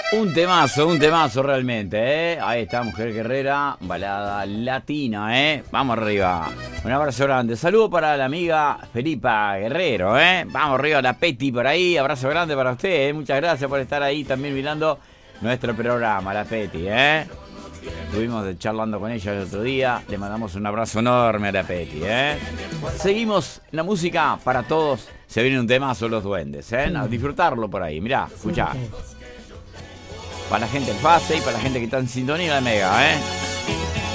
Un temazo realmente, ¿eh? Ahí está, Mujer Guerrera, balada latina, ¿eh? Vamos arriba. Un abrazo grande. Saludo para la amiga Felipa Guerrero, ¿eh? Vamos arriba, la Peti por ahí. Abrazo grande para usted, ¿eh? Muchas gracias por estar ahí también mirando nuestro programa, la Peti, ¿eh? Estuvimos charlando con ella el otro día. Le mandamos un abrazo enorme a la Peti, ¿eh? Seguimos la música para todos. Se viene un temazo Los Duendes, ¿eh? A disfrutarlo por ahí. Mirá, escuchá. Para la gente del Pase y para la gente que está en sintonía de Mega, ¿eh?